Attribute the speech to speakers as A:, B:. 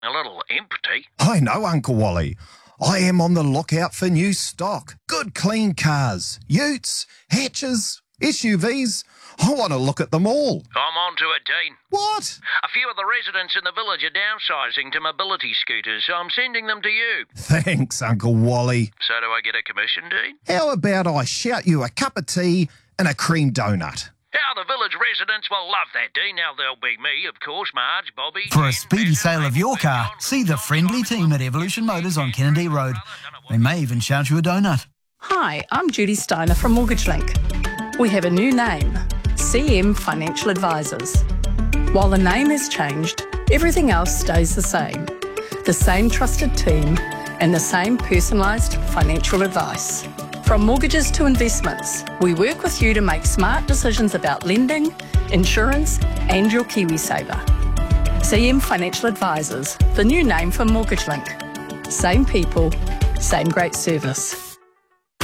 A: A little empty.
B: I know, Uncle Wally. I am on the lookout for new stock. Good clean cars, utes, hatches, SUVs. I want to look at them all.
A: I'm on to it, Dean.
B: What?
A: A few of the residents in the village are downsizing to mobility scooters, so I'm sending them to you.
B: Thanks, Uncle Wally.
A: So do I get a commission, Dean?
B: How about I shout you a cup of tea and a cream donut?
A: How the village residents will love that, Dean. Now there'll be me, of course, Marge, Bobby...
C: For a
A: Jen,
C: speedy
A: Bevan,
C: sale of your car,
A: John,
C: see the friendly team at Evolution Motors on Kennedy Road. They may even shout you a donut.
D: Hi, I'm Judy Steiner from Mortgage Link. We have a new name, CM Financial Advisors. While the name has changed, everything else stays the same. The same trusted team and the same personalised financial advice. From mortgages to investments, we work with you to make smart decisions about lending, insurance and your KiwiSaver. CM Financial Advisors, the new name for Mortgage Link. Same people, same great service.